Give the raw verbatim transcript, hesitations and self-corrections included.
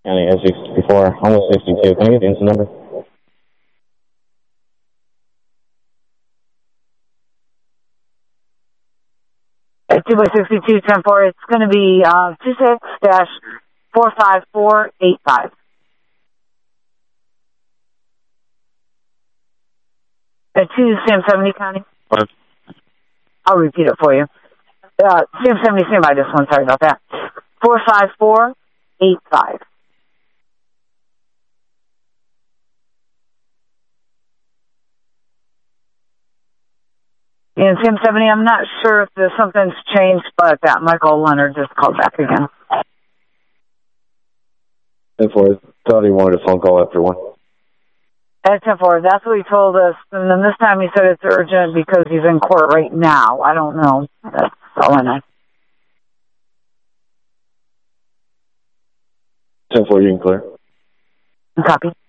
County S sixty-four, almost sixty-two. Can I get the incident number? two by sixty-two, ten four. It's going to be uh, two six dash four five four eight five. At two Sam seventy County. What? I'll repeat it for you. Uh, Sam seventy, Sam by this one. Sorry about that. four five four eight five. And Sam seventy, I'm not sure if there's something's changed, but that Michael Leonard just called back again. ten four, thought he wanted a phone call after one. At ten four, that's what he told us. And then this time he said it's urgent because he's in court right now. I don't know. That's all I know. ten four, you can clear. Copy.